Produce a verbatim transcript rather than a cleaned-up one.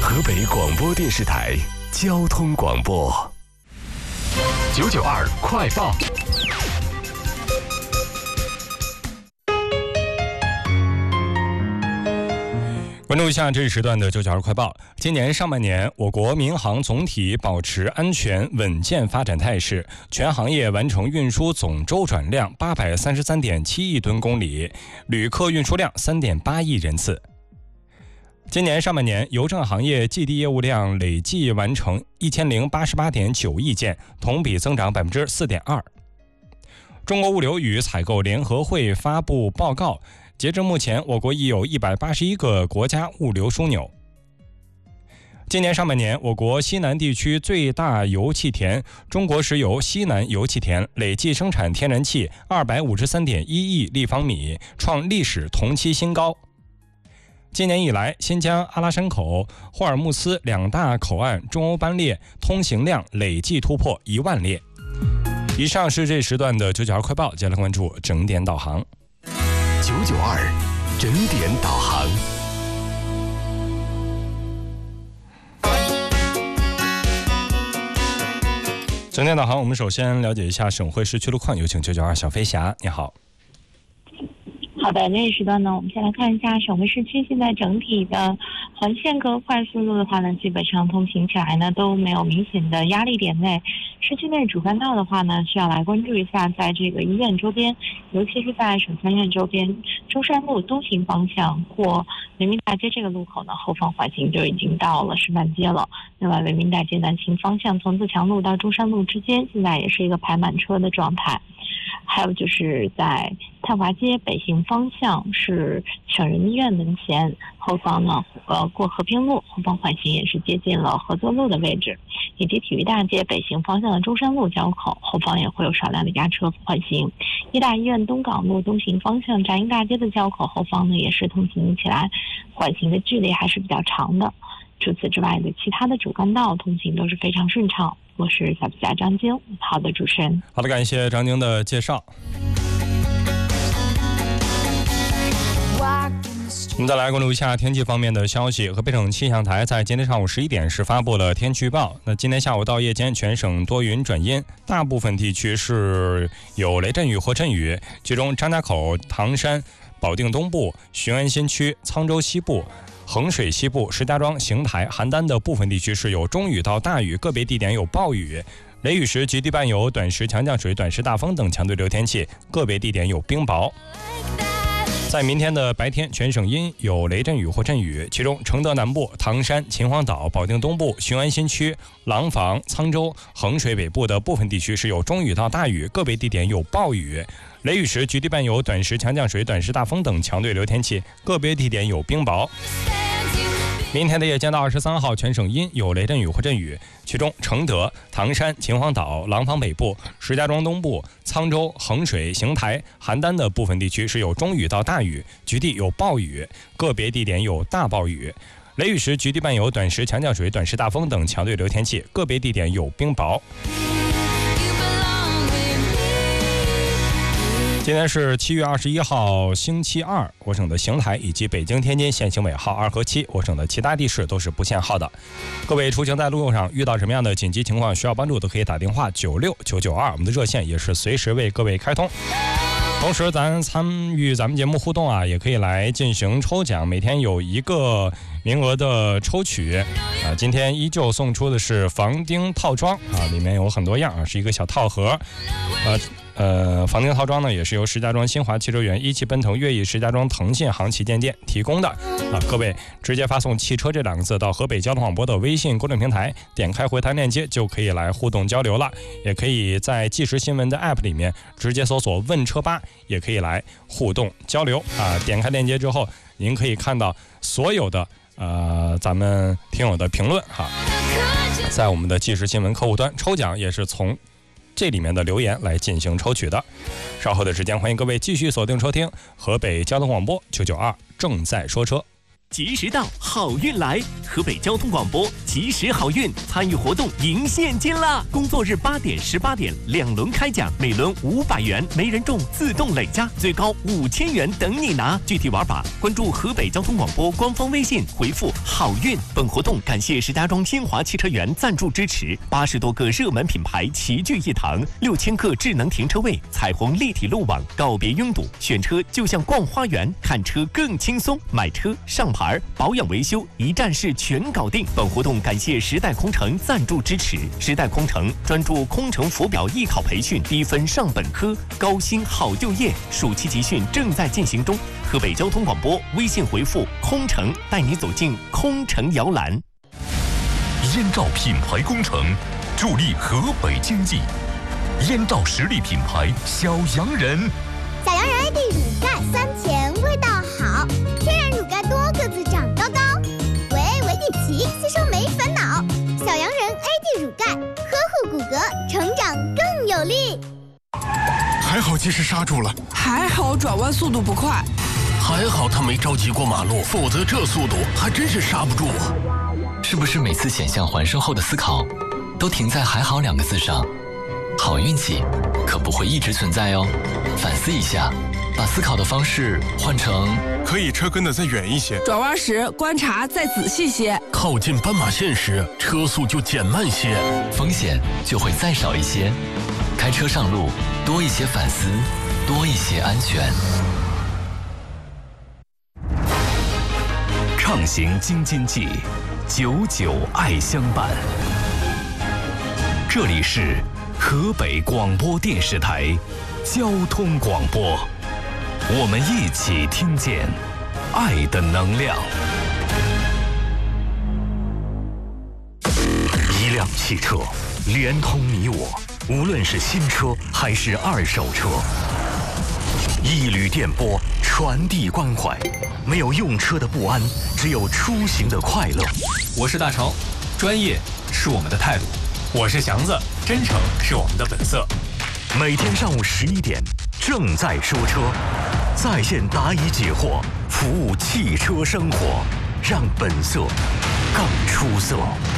河北广播电视台交通广播九九二快报。关注一下这一时段的九九二快报。今年上半年，我国民航总体保持安全稳健发展态势，全行业完成运输总周转量八百三十三点七亿吨公里，旅客运输量三点八亿人次。今年上半年，邮政行业寄递业务量累计完成一千零八十八点九亿件，同比增长百分之四点二。中国物流与采购联合会发布报告。截至目前，我国已有一百八十一个国家物流枢纽。今年上半年，我国西南地区最大油气田中国石油西南油气田累计生产天然气二百五十三点一亿立方米，创历史同期新高。今年以来，新疆阿拉山口、霍尔木兹两大口岸中欧班列通行量累计突破一万列。以上是这时段的九九二快报，接下来关注整点导航。九九二整点导航。整点导航，我们首先了解一下省会市区路况，有请九九二小飞侠，你好。 好的，这一时段呢，我们先来看一下省会市区现在整体的环线和快速路的话呢，基本上通行起来呢都没有明显的压力点内。市区内主干道的话呢，需要来关注一下，在这个医院周边，尤其是在省三院周边，中山路东行方向过人民大街这个路口呢，后方缓行就已经到了石板街了。另外，人民大街南行方向从自强路到中山路之间，现在也是一个排满车的状态。还有就是在太华街北行方向是省人医院门前，后方呢，呃，过和平路后方缓行也是接近了合作路的位置，以及体育大街北行方向的中山路交口后方也会有少量的压车缓行。医大医院东港路东行方向展英大街的交口后方呢，也是通行起来缓行的距离还是比较长的。除此之外的其他的主干道通行都是非常顺畅。我是小皮侠张晶，好的，主持人。 好的，感谢张晶的介绍。我们再来关注一下天气方面的消息。河北省气象台在今天上午十一点时发布了天气预报。那今天下午到夜间，全省多云转阴，大部分地区是有雷阵雨或阵雨，其中张家口、唐山、保定东部、雄安新区、沧州西部、衡水西部、石家庄、邢台、邯郸的部分地区是有中雨到大雨，个别地点有暴雨。雷雨时局地伴有短时强降水、短时大风等强对流天气，个别地点有冰雹。在明天的白天，全省阴，有雷阵雨或阵雨，其中承德南部、唐山、秦皇岛、保定东部、雄安新区、廊坊、沧州、衡水北部的部分地区是有中雨到大雨，个别地点有暴雨。雷雨时局地伴有短时强降水、短时大风等强对流天气，个别地点有冰雹。明天的夜间到二十三号，全省阴，有雷阵雨或阵雨，其中承德、唐山、秦皇岛、廊坊北部、石家庄东部、沧州、衡水、邢台、邯郸的部分地区是有中雨到大雨，局地有暴雨，个别地点有大暴雨。雷雨时局地伴有短时强降水、短时大风等强对流天气，个别地点有冰雹。今天是七月二十一号，星期二。我省的邢台以及北京、天津限行尾号二和七，我省的其他地市都是不限号的。各位出行在路上遇到什么样的紧急情况需要帮助，都可以打电话九六九九二，我们的热线也是随时为各位开通。同时，咱参与咱们节目互动啊，也可以来进行抽奖，每天有一个名额的抽取啊。今天依旧送出的是房钉套装啊，里面有很多样啊，是一个小套盒，呃。呃，房钉套装呢，也是由石家庄新华汽车园、一汽奔腾、悦意石家庄腾信行旗舰店提供的啊。各位直接发送汽车这两个字到河北交通广播的微信公众平台，点开回弹链接就可以来互动交流了。也可以在即时新闻的 app 里面直接搜索问车吧，也可以来互动交流啊。点开链接之后，您可以看到所有的呃咱们听友的评论哈，在我们的即时新闻客户端抽奖也是从这里面的留言来进行抽取的。稍后的时间，欢迎各位继续锁定收听河北交通广播九九二正在说车。 及时到，好运来！河北交通广播及时好运参与活动赢现金啦！工作日八点、十八点两轮开奖，每轮五百元，没人中自动累加，最高五千元等你拿。具体玩法关注河北交通广播官方微信，回复好运。本活动感谢石家庄新华汽车园赞助支持，八十多个热门品牌齐聚一堂，六千个智能停车位，彩虹立体路网，告别拥堵，选车就像逛花园，看车更轻松，买车上牌保养维修一站式全搞定。本活动感谢时代空乘赞助支持，时代空乘专注空乘浮表艺考培训，低分上本科，高薪好就业。暑期集训正在进行中。河北交通广播微信回复空乘，带你走进空乘摇篮。 燕赵品牌工程助力河北经济，燕赵实力品牌小洋人。 小洋人 A D 乳钙酸甜味道好，天然乳钙多个子长高高，维 A 维 D 皮吸收没烦恼。小洋人 A D 乳钙呵护骨骼，成长更有力。 还好及时刹住了， 还好转弯速度不快， 还好他没着急过马路，否则这速度还真是刹不住啊！ 是不是每次险象环生后的思考，都停在“还好”两个字上？好运气可不会一直存在哦，反思一下，把思考的方式换成可以车跟得再远一些， 转弯时观察再仔细些， 靠近斑马线时车速就减慢些， 风险就会再少一些。开车上路多一些反思，多一些安全。 畅行京津冀，久久爱相伴。这里是河北广播电视台交通广播，我们一起听见爱的能量。一辆汽车连通你我，无论是新车还是二手车，一缕电波传递关怀，没有用车的不安，只有出行的快乐。 我是大成，专业是我们的态度；我是祥子，真诚是我们的本色。 每天上午十一点，正在说车，在线答疑解惑，服务汽车生活，让本色更出色。